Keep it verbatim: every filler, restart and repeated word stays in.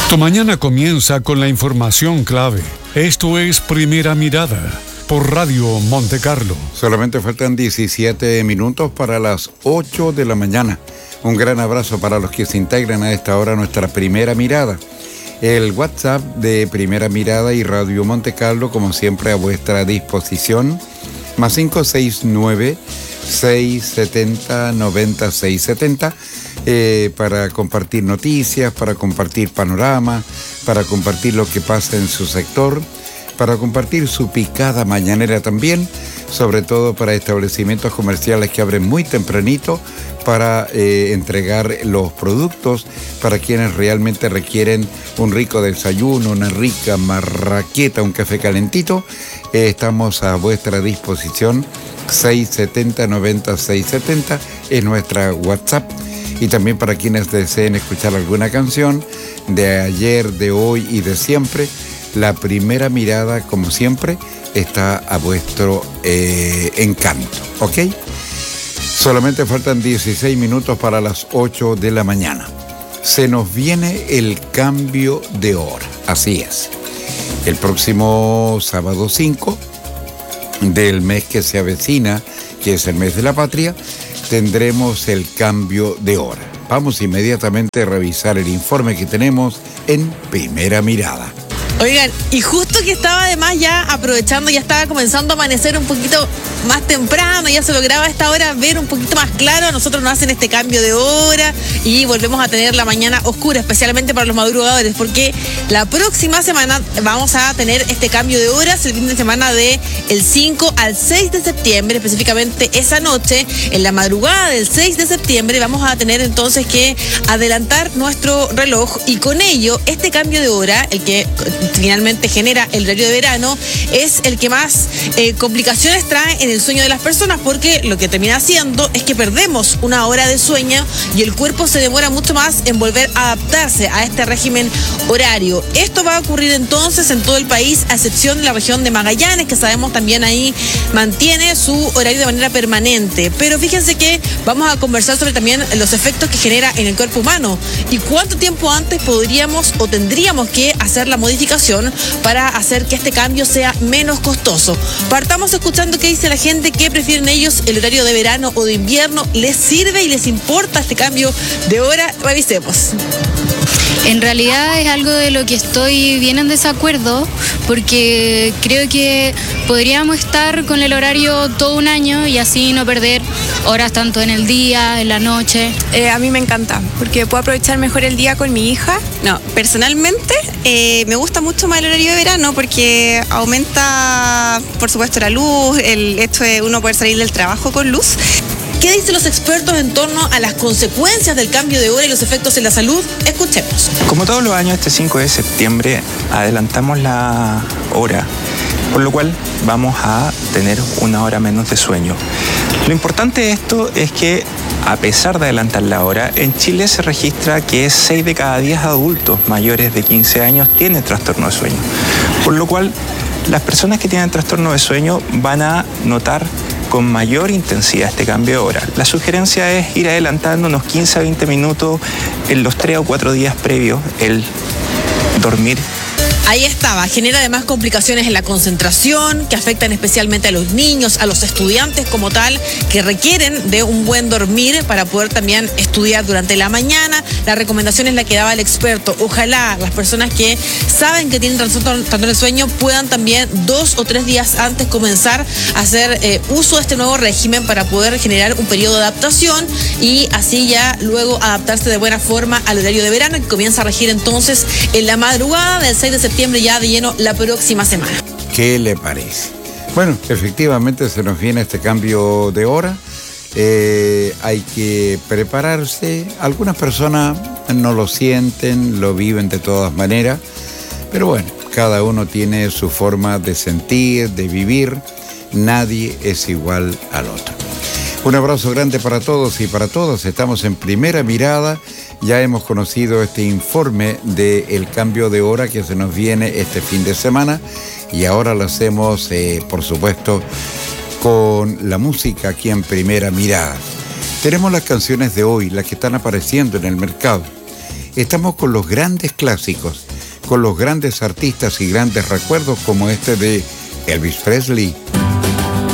Tu mañana comienza con la información clave. Esto es Primera Mirada por Radio Monte Carlo. Solamente faltan diecisiete minutos para las ocho de la mañana. Un gran abrazo para los que se integran a esta hora a nuestra Primera Mirada. El WhatsApp de Primera Mirada y Radio Monte Carlo, como siempre, a vuestra disposición. Más cinco seis nueve, seis siete cero, nueve seis siete cero. Eh, para compartir noticias, para compartir panorama, para compartir lo que pasa en su sector, para compartir su picada mañanera también, sobre todo para establecimientos comerciales que abren muy tempranito para eh, entregar los productos para quienes realmente requieren un rico desayuno, una rica marraqueta, un café calentito. Eh, estamos a vuestra disposición. seis siete cero, nueve seis siete cero es nuestra WhatsApp. Y también para quienes deseen escuchar alguna canción de ayer, de hoy y de siempre, la Primera Mirada, como siempre, está a vuestro eh, encanto, ¿ok? Solamente faltan dieciséis minutos para las ocho de la mañana. Se nos viene el cambio de hora, así es. El próximo sábado cinco del mes que se avecina, que es el mes de la patria, tendremos el cambio de hora. Vamos inmediatamente a revisar el informe que tenemos en Primera Mirada. Oigan, y justo que estaba además ya aprovechando, ya estaba comenzando a amanecer un poquito más temprano, ya se lograba a esta hora ver un poquito más claro. Nosotros nos hacen este cambio de hora y volvemos a tener la mañana oscura, especialmente para los madrugadores, porque la próxima semana vamos a tener este cambio de horas, el fin de semana de el cinco al seis de septiembre, específicamente esa noche, en la madrugada del seis de septiembre, vamos a tener entonces que adelantar nuestro reloj y con ello este cambio de hora, el que finalmente genera el horario de verano, es el que más eh, complicaciones trae en el sueño de las personas, porque lo que termina haciendo es que perdemos una hora de sueño y el cuerpo se demora mucho más en volver a adaptarse a este régimen horario. Esto va a ocurrir entonces en todo el país, a excepción de la región de Magallanes, que sabemos también ahí mantiene su horario de manera permanente. Pero fíjense que vamos a conversar sobre también los efectos que genera en el cuerpo humano y cuánto tiempo antes podríamos o tendríamos que hacer la modificación para hacer que este cambio sea menos costoso. Partamos escuchando qué dice la gente, qué prefieren ellos, el horario de verano o de invierno. ¿Les sirve y les importa este cambio de hora? Revisemos. En realidad es algo de lo que estoy bien en desacuerdo, porque creo que podríamos estar con el horario todo un año y así no perder horas tanto en el día, en la noche. Eh, a mí me encanta, porque puedo aprovechar mejor el día con mi hija. No, personalmente eh, me gusta mucho más el horario de verano porque aumenta, por supuesto, la luz, el hecho de uno poder salir del trabajo con luz. ¿Qué dicen los expertos en torno a las consecuencias del cambio de hora y los efectos en la salud? Escuchemos. Como todos los años, este cinco de septiembre adelantamos la hora, por lo cual vamos a tener una hora menos de sueño. Lo importante de esto es que, a pesar de adelantar la hora, en Chile se registra que seis de cada diez adultos mayores de quince años tienen trastorno de sueño, por lo cual las personas que tienen trastorno de sueño van a notar con mayor intensidad este cambio de hora. La sugerencia es ir adelantando unos quince a veinte minutos en los tres o cuatro días previos el dormir. Ahí estaba, genera además complicaciones en la concentración que afectan especialmente a los niños, a los estudiantes como tal, que requieren de un buen dormir para poder también estudiar durante la mañana. La recomendación es la que daba el experto. Ojalá las personas que saben que tienen trastorno de sueño puedan también dos o tres días antes comenzar a hacer eh, uso de este nuevo régimen para poder generar un periodo de adaptación y así ya luego adaptarse de buena forma al horario de verano que comienza a regir entonces en la madrugada del seis de septiembre ya de lleno la próxima semana. ¿Qué le parece? Bueno, efectivamente se nos viene este cambio de hora. Eh, hay que prepararse. Algunas personas no lo sienten, lo viven de todas maneras. Pero bueno, cada uno tiene su forma de sentir, de vivir. Nadie es igual al otro. Un abrazo grande para todos y para todas. Estamos en Primera Mirada. Ya hemos conocido este informe del cambio de hora que se nos viene este fin de semana y ahora lo hacemos, eh, por supuesto, con la música aquí en Primera Mirada. Tenemos las canciones de hoy, las que están apareciendo en el mercado. estamos con los grandes clásicos, con los grandes artistas y grandes recuerdos como este de Elvis Presley,